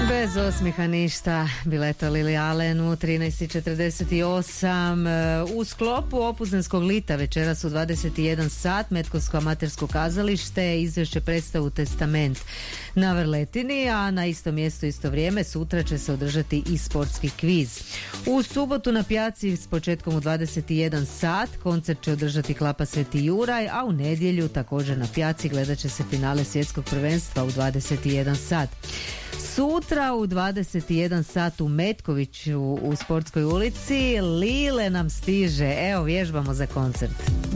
Bez osmiha ništa, bila je to Lily Allen u 13:48. U sklopu Opuzdenskog lita večeras u 21 sat Metkovsko amatersko kazalište izvješće predstavu Testament na Vrletini, a na istom mjestu isto vrijeme sutra će se održati i sportski kviz. U subotu na Pjaci s početkom u 21 sat koncert će održati Klapa Sveti Juraj, a u nedjelju također na Pjaci gledat će se finale svjetskog prvenstva u 21 sat. Sutra u 21 sat u Metkoviću u Sportskoj ulici Lile nam stiže. Evo, vježbamo za koncert.